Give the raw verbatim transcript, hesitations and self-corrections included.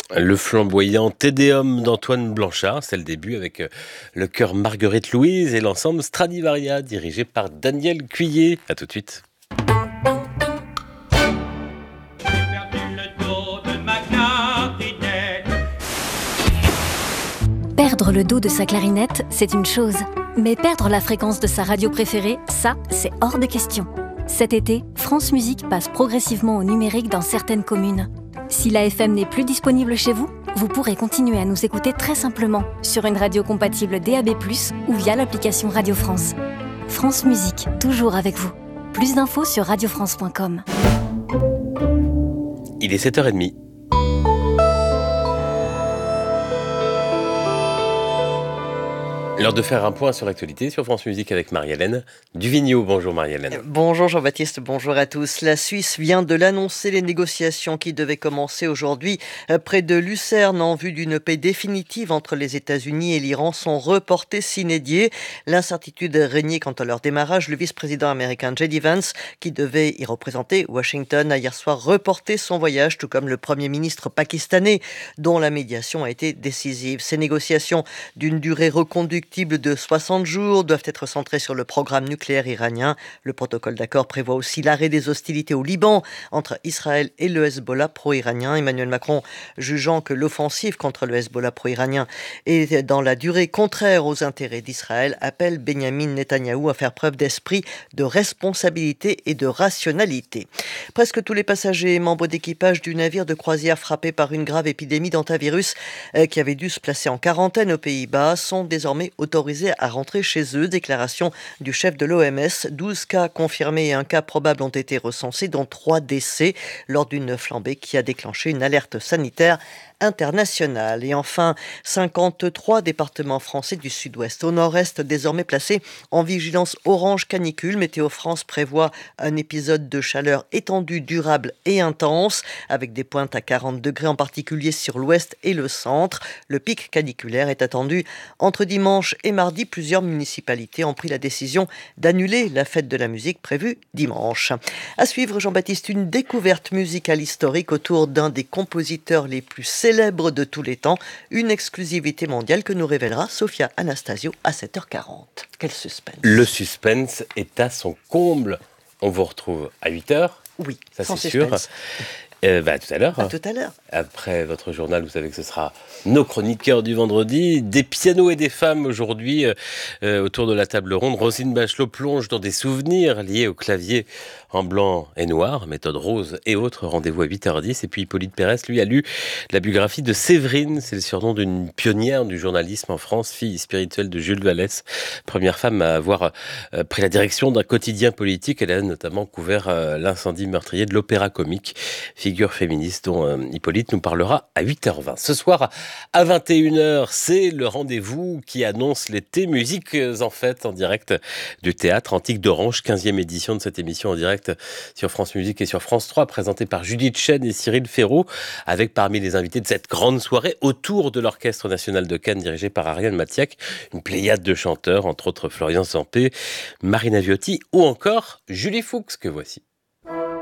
Le flamboyant Te Deum d'Antoine Blanchard, c'est le début avec euh, le chœur Marguerite Louise et l'ensemble Stradivaria dirigé par Daniel Cuillet. A tout de suite. J'ai perdu le dos de ma clarinette. Perdre le dos de sa clarinette, c'est une chose. Mais perdre la fréquence de sa radio préférée, ça, c'est hors de question. Cet été, France Musique passe progressivement au numérique dans certaines communes. Si la F M n'est plus disponible chez vous, vous pourrez continuer à nous écouter très simplement sur une radio compatible D A B plus, ou via l'application Radio France. France Musique, toujours avec vous. Plus d'infos sur radio france point com. Il est sept heures trente. L'heure de faire un point sur l'actualité sur France Musique avec Marie-Hélène Duvigneau. Bonjour Marie-Hélène. Bonjour Jean-Baptiste, bonjour à tous. La Suisse vient de l'annoncer, les négociations qui devaient commencer aujourd'hui près de Lucerne en vue d'une paix définitive entre les États-Unis et l'Iran sont reportées sine die. L'incertitude régnait quant à leur démarrage. Le vice-président américain J D Vance, qui devait y représenter Washington, a hier soir reporté son voyage, tout comme le premier ministre pakistanais, dont la médiation a été décisive. Ces négociations d'une durée reconductible de soixante jours doivent être centrées sur le programme nucléaire iranien. Le protocole d'accord prévoit aussi l'arrêt des hostilités au Liban entre Israël et le Hezbollah pro-iranien. Emmanuel Macron, jugeant que l'offensive contre le Hezbollah pro-iranien est dans la durée contraire aux intérêts d'Israël, appelle Benyamin Netanyahou à faire preuve d'esprit de responsabilité et de rationalité. Presque tous les passagers et membres d'équipage du navire de croisière frappé par une grave épidémie d'hantavirus euh, qui avait dû se placer en quarantaine aux Pays-Bas sont désormais autorisés à rentrer chez eux. Déclaration du chef de l'O M S. douze cas confirmés et un cas probable ont été recensés, dont trois décès lors d'une flambée qui a déclenché une alerte sanitaire internationale. Et enfin, cinquante-trois départements français du sud-ouest au nord-est désormais placés en vigilance orange canicule. Météo France prévoit un épisode de chaleur étendue, durable et intense, avec des pointes à quarante degrés en particulier sur l'ouest et le centre. Le pic caniculaire est attendu entre dimanche et mardi. Plusieurs municipalités ont pris la décision d'annuler la fête de la musique prévue dimanche. À suivre, Jean-Baptiste, une découverte musicale historique autour d'un des compositeurs les plus célèbre de tous les temps, une exclusivité mondiale que nous révélera Sophia Anastasio à sept heures quarante. Quel suspense! Le suspense est à son comble. On vous retrouve à huit heures. Oui, ça sans c'est suspense. sûr. Euh, bah, à tout à l'heure. À tout à l'heure. Après votre journal, vous savez que ce sera nos chroniqueurs du vendredi. Des pianos et des femmes aujourd'hui euh, euh, autour de la table ronde. Roselyne Bachelot plonge dans des souvenirs liés au clavier en blanc et noir, méthode rose et autres. Rendez-vous à huit heures dix. Et puis Hippolyte Pérès, lui, a lu la biographie de Séverine. C'est le surnom d'une pionnière du journalisme en France, fille spirituelle de Jules Vallès. Première femme à avoir euh, pris la direction d'un quotidien politique. Elle a notamment couvert euh, l'incendie meurtrier de l'Opéra Comique. Figure féministe dont euh, Hippolyte nous parlera à huit heures vingt. Ce soir, à vingt et une heures, c'est le rendez-vous qui annonce l'été. Musiques en fête en direct du Théâtre Antique d'Orange, quinzième édition de cette émission en direct sur France Musique et sur France trois, présentée par Judith Chen et Cyril Ferraud, avec parmi les invités de cette grande soirée autour de l'Orchestre National de Cannes, dirigé par Ariane Matiac, une pléiade de chanteurs, entre autres Florian Zampé, Marina Viotti ou encore Julie Fuchs, que voici.